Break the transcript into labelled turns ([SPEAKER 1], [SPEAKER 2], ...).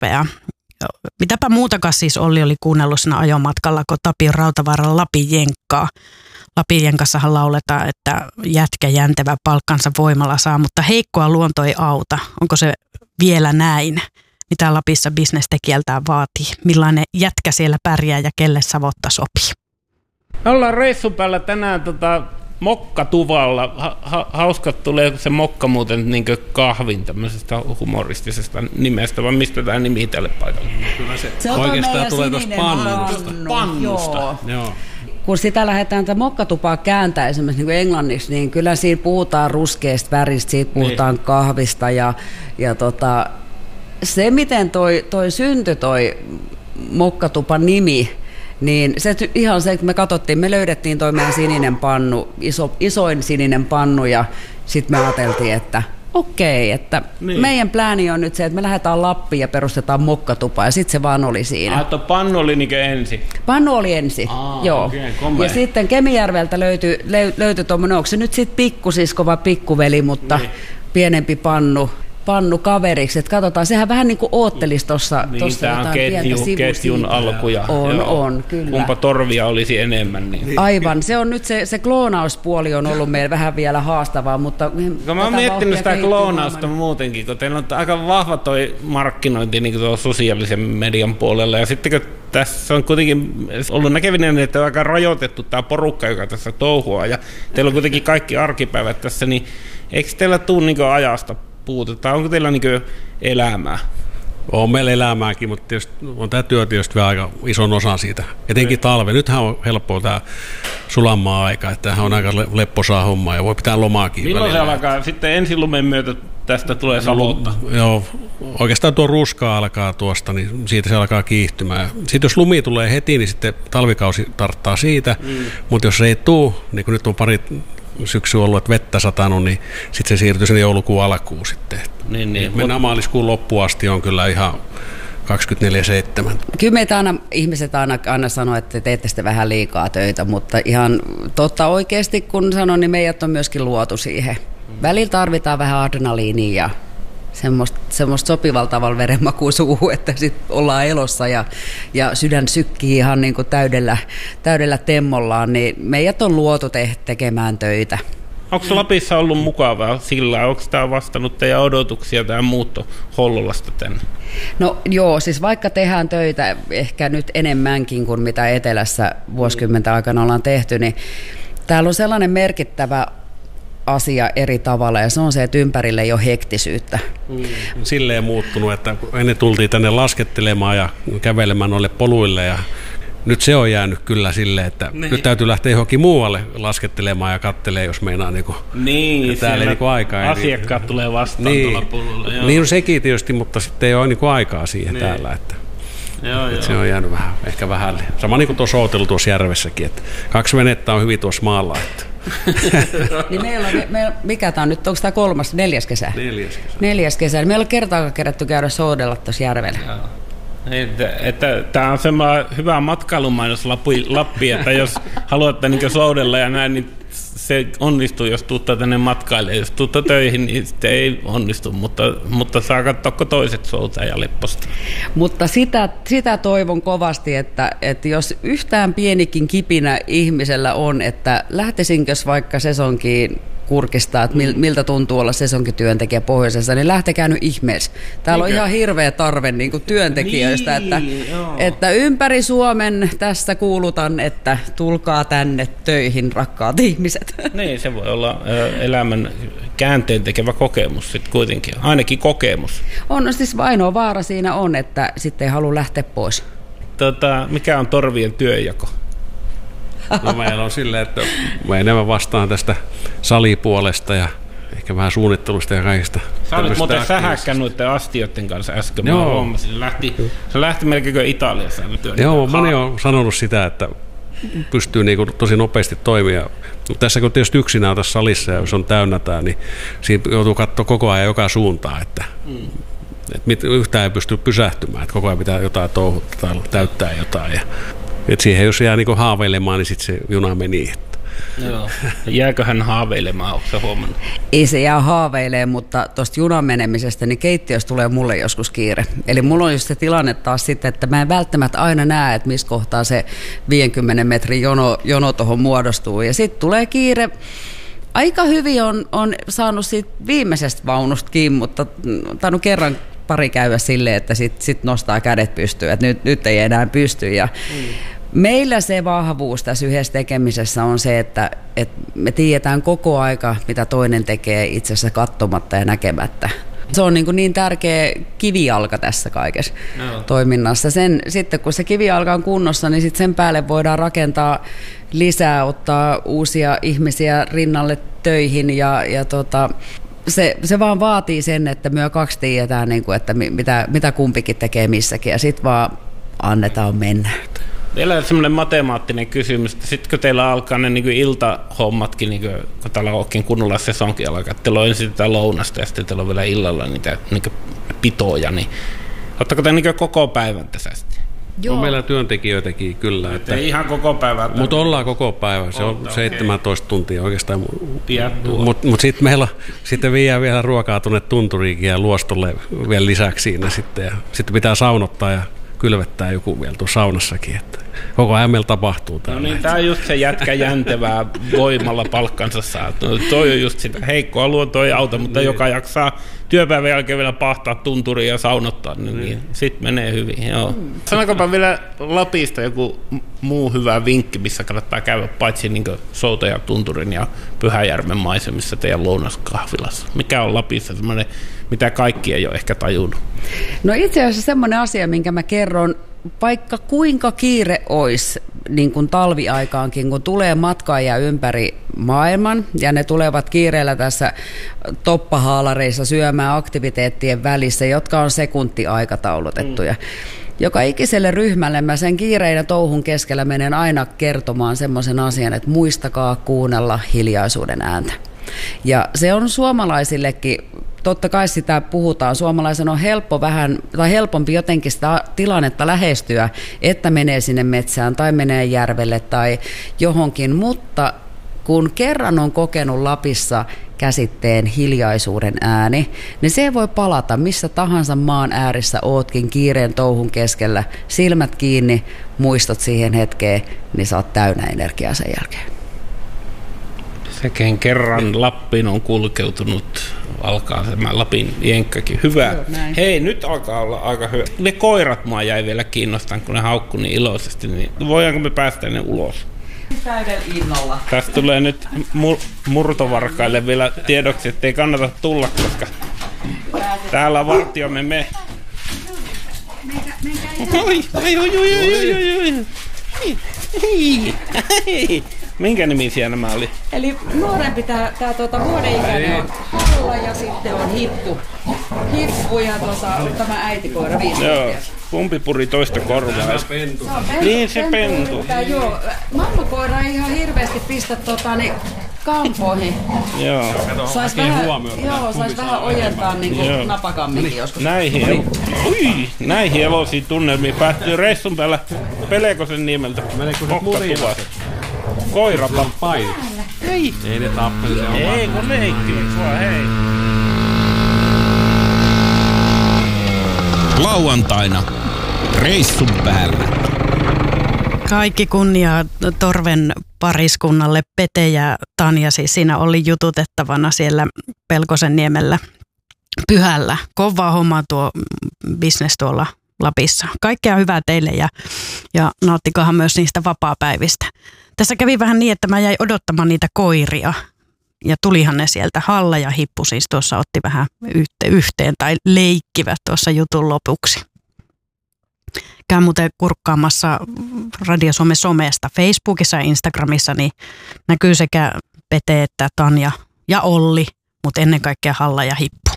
[SPEAKER 1] upea. Mitäpä muutakaan siis Olli oli kuunnellut siinä ajomatkalla, kun Tapio Rautavaaran Lapin jenkkaa. Lapin jenkassahan lauletaan, että jätkä jäntevä palkkansa voimalla saa, mutta heikkoa luonto ei auta. Onko se vielä näin? Mitä Lapissa bisnestekijältään vaatii? Millainen jätkä siellä pärjää ja kelle savotta sopii?
[SPEAKER 2] Me ollaan reissun päällä tänään mokkatuvalla. Hauskat tulee se mokka muuten niin kahvin tämmöisestä humoristisesta nimestä, vai mistä tämä nimi tälle paikalle?
[SPEAKER 3] Se oikeastaan tulee tuosta pannusta.
[SPEAKER 4] Joo. Kun sitä lähdetään tätä mokkatupaa kääntää esimerkiksi niin englanniksi, niin kyllä siinä puhutaan ruskeasta väristä, siitä puhutaan kahvista ja se miten toi syntyi toi mokkatupan nimi, niin se ihan se, kun me katsottiin, me löydettiin toi meidän sininen pannu, isoin sininen pannu ja sitten me ajateltiin, että okei, että meidän plääni on nyt se, että me lähdetään Lappiin ja perustetaan mokkatupa ja sitten se vaan oli siinä.
[SPEAKER 2] Että pannu oli niin ensin?
[SPEAKER 4] Pannu oli ensin, joo. Okay, ja sitten Kemijärveltä löytyi tuommoinen, onko se nyt sitten pikkusisko vai pikkuveli, mutta pienempi pannu kaveriksi, että katsotaan, sehän vähän niin kuin oottelisi tuossa
[SPEAKER 2] jotain pientä ketjun alkuja.
[SPEAKER 4] On, kyllä.
[SPEAKER 2] Kumpa torvia olisi enemmän. Niin.
[SPEAKER 4] Aivan, se on nyt se kloonauspuoli on ollut meillä vähän vielä haastavaa, mutta
[SPEAKER 2] mä oon miettinyt sitä kloonausta muutenkin, kun teillä on aika vahva toi markkinointi niin kuin sosiaalisen median puolella, ja sitten kun tässä on kuitenkin ollut näkevinen, että on aika rajoitettu tämä porukka, joka tässä touhuaa, ja teillä on kuitenkin kaikki arkipäivät tässä, niin eikö teillä tule niin ajasta puutetta? Onko teillä niin elämää?
[SPEAKER 3] On meillä elämääkin, mutta tietysti on tämä työ tietysti vielä aika ison osan siitä. Etenkin talve. Nythän on helppoa tämä sulamaa aika, että tämähän on aika lepposaa hommaa ja voi pitää lomaakin.
[SPEAKER 2] Milloin
[SPEAKER 3] välillä.
[SPEAKER 2] se alkaa? Sitten ensi lumen myötä tästä tulee savotta.
[SPEAKER 3] Joo, oikeastaan tuo ruska alkaa tuosta, niin siitä se alkaa kiihtymään. Sitten jos lumi tulee heti, niin sitten talvikausi tarttaa siitä, mutta jos se ei tule, niin kuin nyt on pari syksy ollut, että vettä satanut, niin sitten se siirtyy sinne joulukuun alkuun sitten.
[SPEAKER 2] Niin.
[SPEAKER 3] Mennään maaliskuun loppuun asti on kyllä ihan 24/7.
[SPEAKER 4] Kyllä meitä ihmiset aina sanoo, että teette sitten vähän liikaa töitä, mutta ihan totta oikeasti kun sanon, niin meidät on myöskin luotu siihen. Välillä tarvitaan vähän adrenaliinia ja semmoista sopivalla tavalla verenmakua suuhun, että sitten ollaan elossa ja sydän sykkii ihan niin kuin täydellä temmollaan, niin meidät on luotu tekemään töitä.
[SPEAKER 2] Onko Lapissa ollut mukavaa sillä? Onko tämä vastannut teidän odotuksia, tämä muutto Hollolasta tänne?
[SPEAKER 4] No joo, siis vaikka tehdään töitä ehkä nyt enemmänkin kuin mitä etelässä vuosikymmenten aikana ollaan tehty, niin täällä on sellainen merkittävä asia eri tavalla, ja se on se, että ympärille ei ole hektisyyttä.
[SPEAKER 3] Silleen muuttunut, että ennen tultiin tänne laskettelemaan ja kävelemään noille poluille, ja nyt se on jäänyt kyllä silleen, että nyt täytyy lähteä johonkin muualle laskettelemaan ja katselemaan, jos meinaa täällä aikaa.
[SPEAKER 2] Asiakkaat tulee vastaan tuolla polulla.
[SPEAKER 3] Niin on sekin tietysti, mutta sitten ei ole aikaa siihen täällä. Että se on jäänyt ehkä vähälle. Sama niin kuin tuossa Ootelu tuossa järvessäkin, että 2 venettä on hyvin tuossa maalla. Että.
[SPEAKER 4] Niin mikä tämä on nyt, onko tämä 4. kesä? 4. kesä. Meillä on kertaakaan kerätty käydä soudella tuossa järvellä.
[SPEAKER 2] Tämä on semmoinen hyvä matkailumainos Lappi, että jos haluatte niin soudella ja näin, niin se onnistuu, jos tuuttaa tänne matkailemaan. Jos tuuttaa töihin, niin sitten ei onnistu, mutta saa katsoa toiset soutaa ja lepposta.
[SPEAKER 4] Mutta sitä toivon kovasti, että jos yhtään pienikin kipinä ihmisellä on, että lähtisinkös vaikka sesonkiin kurkistaa, että miltä tuntuu olla sesonkityöntekijä pohjoisessa, niin lähtekää nyt ihmeessä. Täällä on ihan hirveä tarve niin kuin työntekijöistä, että ympäri Suomen tässä kuulutan, että tulkaa tänne töihin, rakkaat ihmiset.
[SPEAKER 2] Niin, se voi olla elämän käänteen tekevä kokemus sitten kuitenkin, ainakin kokemus.
[SPEAKER 4] On, siis ainoa vaara siinä on, että sitten ei halua lähteä pois.
[SPEAKER 2] Mikä on torvien työnjako?
[SPEAKER 3] No meillä on silleen, että mä enemmän vastaan tästä salipuolesta ja ehkä vähän suunnittelusta ja kaikista.
[SPEAKER 2] Sä olit muuten sähäkkä noiden astioiden kanssa äsken. Joo. Se lähti melkein Italiassa.
[SPEAKER 3] Joo, moni on sanonut sitä, että pystyy niin kuin tosi nopeasti toimia. Tässä kun tietysti yksinään tässä salissa ja jos on täynnä tämä, niin siinä joutuu katsoa koko ajan joka suuntaan, että yhtään ei pysty pysähtymään, että koko ajan pitää jotain touhuttaa tai täyttää jotain. Että siihen jos jää niinku haaveilemaan, niin sitten se juna meni.
[SPEAKER 2] Joo. Jääkö hän haaveilemaan, onko se huomannut?
[SPEAKER 4] Ei se jää haaveilemaan, mutta tuosta junan menemisestä, niin keittiössä tulee mulle joskus kiire. Eli mulla on just se tilanne taas sitten, että mä en välttämättä aina näe, että missä kohtaa se 50 metrin jono tuohon muodostuu. Ja sitten tulee kiire. Aika hyvin on saanut siitä viimeisestä vaunusta kiinni, mutta tainnut kerran pari käydä silleen, että sit nostaa kädet pystyyn, että nyt ei enää pysty. Ja meillä se vahvuus tässä yhdessä tekemisessä on se, että me tiedetään koko aika, mitä toinen tekee itse asiassa katsomatta ja näkemättä. Se on niin tärkeä kivijalka tässä kaikessa toiminnassa. Sitten kun se kivijalka on kunnossa, niin sit sen päälle voidaan rakentaa lisää, ottaa uusia ihmisiä rinnalle töihin se vaan vaatii sen, että me kaksi tiedetään, että mitä kumpikin tekee missäkin ja sitten vaan annetaan mennä.
[SPEAKER 2] Vielä semmoinen matemaattinen kysymys, että sitten kun teillä alkaa ne iltahommatkin, kun täällä on oikein kunnolla sesonkin alkaa, että teillä on ensin tätä lounasta ja sitten teillä on vielä illalla niitä pitoja, niin ottaako te koko päivän tässä sitten?
[SPEAKER 3] Joo. On meillä työntekijöitäkin kyllä.
[SPEAKER 2] Että ei ihan koko päivää.
[SPEAKER 3] Mutta ollaan koko päivä, se on 17 tuntia oikeastaan. Mutta sitten meillä sitten viedään vielä ruokaa tuonne tunturiinkin ja luostolle vielä lisäksi siinä sitten. Ja sitten pitää saunottaa ja kylvettää joku vielä tuossa saunassakin, että koko ajan meillä tapahtuu täällä.
[SPEAKER 2] No niin, tää on just se jätkä jäntevää voimalla palkkansa saa. No, toi on just sitä heikkoa luontoa ei auta, mutta joka jaksaa työpäivän jälkeen vielä pahtaa tunturiin ja saunottaa, niin sit menee hyvin. Joo. Sanokopa vielä Lapista joku muu hyvä vinkki, missä kannattaa käydä paitsi Souta ja Tunturin ja Pyhäjärven maisemissa teidän lounaskahvilassa. Mikä on Lapissa semmoinen, mitä kaikki ei ole ehkä tajunnut?
[SPEAKER 4] No itse asiassa semmoinen asia, minkä mä kerron, vaikka kuinka kiire olisi niin kuin talviaikaankin, kun tulee matkaajia ympäri maailman ja ne tulevat kiireellä tässä toppahaalareissa syömään aktiviteettien välissä, jotka on sekuntiaikataulutettuja. Joka ikiselle ryhmälle mä sen kiireinä touhun keskellä menen aina kertomaan semmoisen asian, että muistakaa kuunnella hiljaisuuden ääntä. Ja se on suomalaisillekin, totta kai sitä puhutaan, suomalaisen on helpompi jotenkin sitä tilannetta lähestyä, että menee sinne metsään tai menee järvelle tai johonkin, mutta kun kerran on kokenut Lapissa käsitteen hiljaisuuden ääni, niin se voi palata missä tahansa maan äärissä ootkin kiireen touhun keskellä, silmät kiinni, muistot siihen hetkeen, niin sä oot täynnä energiaa sen jälkeen.
[SPEAKER 2] Sekin kerran Lappiin on kulkeutunut, alkaa tämä Lapin jenkkäkin. Hyvä. Hei, nyt alkaa olla aika hyvä. Ne koirat mua jäi vielä kiinnostaan, kun ne haukkui niin iloisesti. Niin voidaanko me päästä ne ulos?
[SPEAKER 4] Täydellä innolla.
[SPEAKER 2] Tästä tulee nyt murtovarkaille vielä tiedoksi, että ei kannata tulla, koska täällä on vartiomme me. Oi. Minkä nimisiä nämä oli?
[SPEAKER 4] Eli nuorempi tämä vuodenikäinen on Halla ja sitten on Hippu ja tämä äitikoira 5
[SPEAKER 2] Joo, kumpi puri toista korvaa?
[SPEAKER 3] Pentu.
[SPEAKER 2] Niin se pentu.
[SPEAKER 4] Joo, mammakoira ei ihan hirveästi pistä kampoihin.
[SPEAKER 2] Joo.
[SPEAKER 4] Sais vähän ojentaa napakamminkin joskus.
[SPEAKER 2] Näihin eloisiin tunnelmiin päästyy reissun päällä Pelekosen niemeltä.
[SPEAKER 3] Murjat.
[SPEAKER 2] Koirapa.
[SPEAKER 3] Ei ne tappeli se omaa.
[SPEAKER 2] Ei kun leikkivät sua, hei.
[SPEAKER 5] Lauantaina reissun päällä.
[SPEAKER 1] Kaikki kunnia Torven pariskunnalle. Pete ja Tanja siis siinä oli jututettavana siellä Pelkosenniemellä Pyhällä. Kovaa homma tuo business tuolla Lapissa. Kaikkea hyvää teille ja nauttikahan myös niistä vapaapäivistä. Tässä kävi vähän niin, että mä jäin odottamaan niitä koiria ja tulihan ne sieltä. Halla ja Hippu siis tuossa otti vähän yhteen tai leikkivät tuossa jutun lopuksi. Käyn muuten kurkkaamassa Radio Suomen somesta, Facebookissa ja Instagramissa, niin näkyy sekä Pete että Tanja ja Olli, mutta ennen kaikkea Halla ja Hippu.